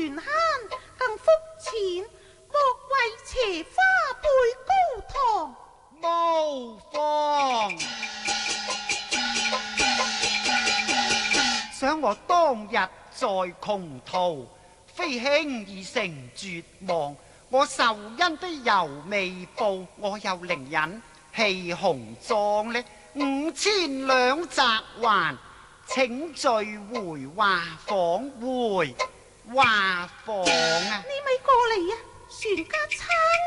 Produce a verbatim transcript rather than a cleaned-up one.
權慳更福錢，莫為斜花背高堂。 無妨。想我當日在窮途，非輕易成絕望。我受恩的猶未報，我又寧忍棄紅妝呢？五千兩擇還，請罪回華房，回華房啊！ 你咪過嚟啊！船家撐